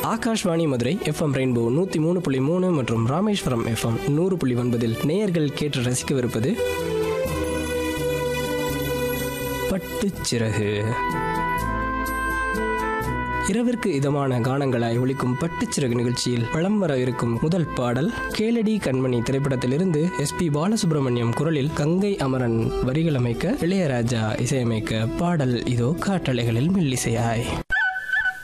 Akashvani Madurai FM rainbow 103.3 மற்றும் Rameswaram FM 100.9 நேயர்கள் கேட்டு ரசிக்கவிருப்பது பட்டுச்சிறகு. இரவிற்கு இதமான கானங்களாய் ஒலிக்கும் பட்டுச்சிறகு நிகழ்ச்சியில் வலம் வர இருக்கும் முதல் பாடல் கேளடி கண்மணி திரைப்படத்திலிருந்து SP பாலசுப்ரமணியம் குரலில் கங்கை அமரன் வரிகள் அமைக்க இளையராஜா இசையமைக்க பாடல் இதோ காற்றலைகளில் மெல்லிசையாய்.